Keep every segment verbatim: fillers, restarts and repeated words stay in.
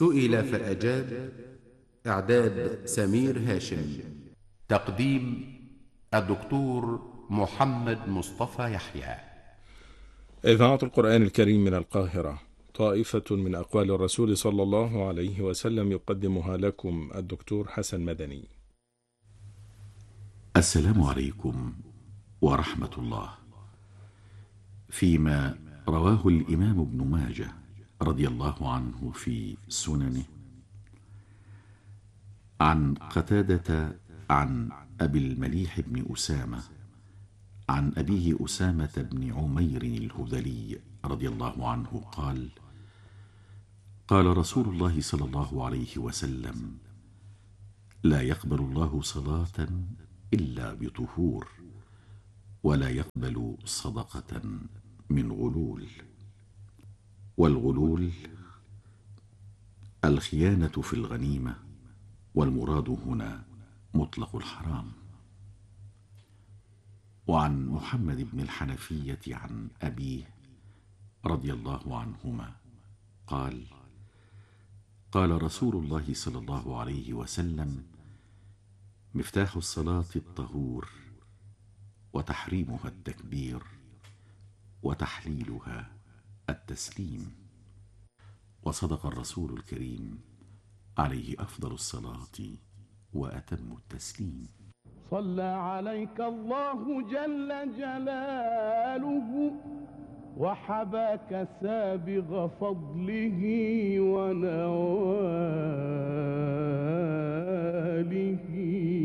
سئل فأجاب. إعداد سمير هاشم. تقديم الدكتور محمد مصطفى يحيى. إذاعة القرآن الكريم من القاهرة، طائفة من أقوال الرسول صلى الله عليه وسلم يقدمها لكم الدكتور حسن مدني. السلام عليكم ورحمة الله. فيما رواه الإمام ابن ماجه رضي الله عنه في سننه عن قتادة عن أبي المليح بن أسامة عن أبيه أسامة بن عمير الهذلي رضي الله عنه قال: قال رسول الله صلى الله عليه وسلم: لا يقبل الله صلاة إلا بطهور، ولا يقبل صدقة من غلول. والغلول الخيانة في الغنيمة، والمراد هنا مطلق الحرام. وعن محمد بن الحنفية عن أبيه رضي الله عنهما قال: قال رسول الله صلى الله عليه وسلم: مفتاح الصلاة الطهور، وتحريمها التكبير، وتحليلها التسليم. وصدق الرسول الكريم عليه أفضل الصلاة وأتم التسليم. صلى عليك الله جل جلاله، وحباك سابغ فضله ونواله.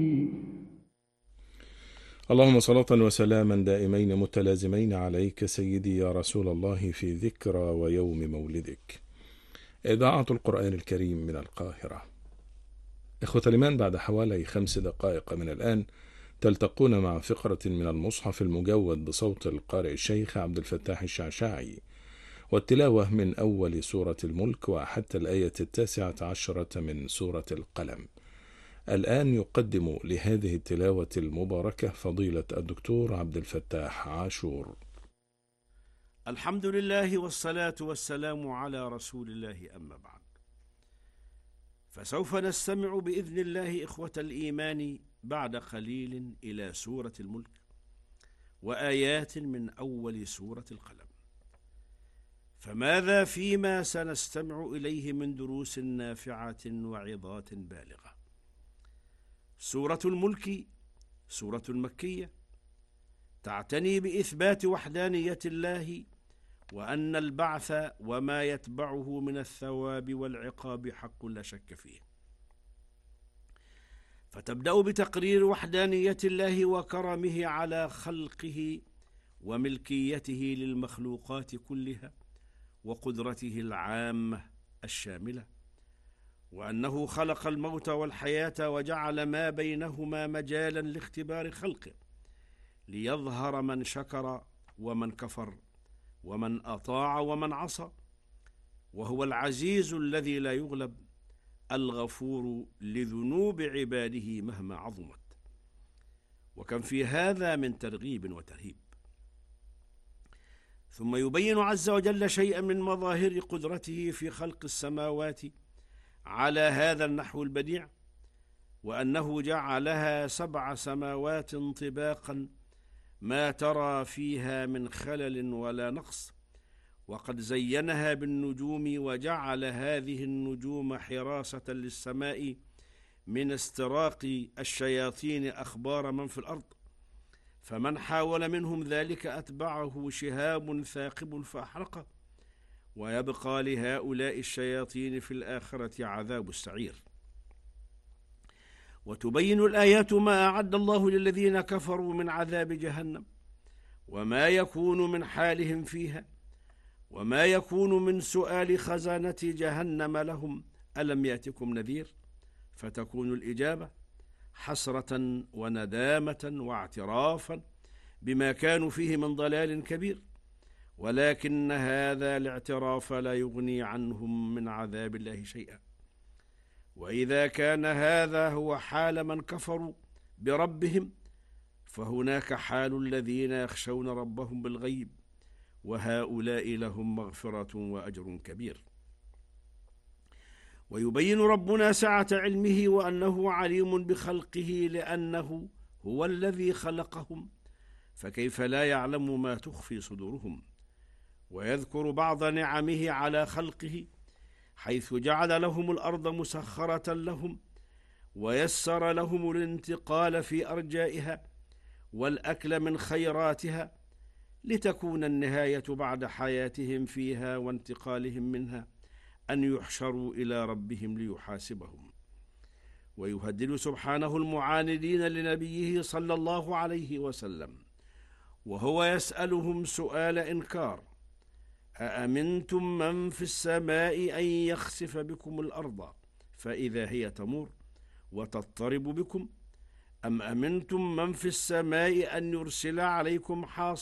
اللهم صلاة وسلاما دائمين متلازمين عليك سيدي يا رسول الله في ذكرى ويوم مولدك. إذاعة القرآن الكريم من القاهرة. إخوة الإيمان، بعد حوالي خمس دقائق من الآن تلتقون مع فقرة من المصحف المجود بصوت القارئ الشيخ عبد الفتاح الشعشاعي، والتلاوة من أول سورة الملك وحتى الآية التاسعة عشرة من سورة القلم. الآن يقدم لهذه التلاوة المباركة فضيلة الدكتور عبد الفتاح عاشور. الحمد لله والصلاة والسلام على رسول الله، أما بعد، فسوف نستمع بإذن الله إخوة الإيمان بعد قليل إلى سورة الملك وآيات من أول سورة القلم. فماذا فيما سنستمع إليه من دروس نافعة وعظات بالغة؟ سورة الملك سورة مكية تعتني بإثبات وحدانية الله، وأن البعث وما يتبعه من الثواب والعقاب حق لا شك فيه. فتبدأ بتقرير وحدانية الله وكرمه على خلقه وملكيته للمخلوقات كلها، وقدرته العامة الشاملة، وأنه خلق الموت والحياة وجعل ما بينهما مجالا لاختبار خلقه، ليظهر من شكر ومن كفر، ومن أطاع ومن عصى. وهو العزيز الذي لا يغلب، الغفور لذنوب عباده مهما عظمت. وكم في هذا من ترغيب وترهيب. ثم يبين عز وجل شيئا من مظاهر قدرته في خلق السماوات على هذا النحو البديع، وأنه جعلها سبع سماوات طباقا ما ترى فيها من خلل ولا نقص، وقد زينها بالنجوم، وجعل هذه النجوم حراسة للسماء من استراق الشياطين أخبار من في الأرض، فمن حاول منهم ذلك أتبعه شهاب ثاقب فأحرقه، ويبقى لهؤلاء الشياطين في الآخرة عذاب السعير. وتبين الآيات ما أعد الله للذين كفروا من عذاب جهنم، وما يكون من حالهم فيها، وما يكون من سؤال خزانة جهنم لهم: ألم يأتكم نذير؟ فتكون الإجابة حسرة وندامة واعترافا بما كانوا فيه من ضلال كبير، ولكن هذا الاعتراف لا يغني عنهم من عذاب الله شيئا. وإذا كان هذا هو حال من كفروا بربهم، فهناك حال الذين يخشون ربهم بالغيب، وهؤلاء لهم مغفرة وأجر كبير. ويبين ربنا سعة علمه وأنه عليم بخلقه لأنه هو الذي خلقهم، فكيف لا يعلم ما تخفي صدورهم. ويذكر بعض نعمه على خلقه، حيث جعل لهم الأرض مسخرة لهم، ويسر لهم الانتقال في أرجائها والأكل من خيراتها، لتكون النهاية بعد حياتهم فيها وانتقالهم منها أن يحشروا إلى ربهم ليحاسبهم. ويهدد سبحانه المعاندين لنبيه صلى الله عليه وسلم وهو يسألهم سؤال إنكار: أأمنتم من في السماء أن يخسف بكم الأرض فإذا هي تمور وتضطرب بكم، أم أمنتم من في السماء أن يرسل عليكم حاصبا